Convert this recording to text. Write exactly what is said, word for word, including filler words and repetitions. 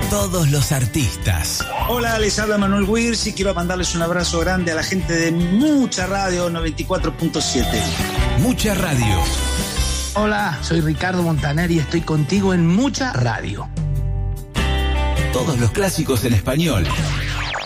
Todos los artistas. Hola, les habla Manuel Wirz y quiero mandarles un abrazo grande a la gente de Mucha Radio noventa y cuatro punto siete. Mucha Radio. Hola, soy Ricardo Montaner y estoy contigo en Mucha Radio. Todos los clásicos en español.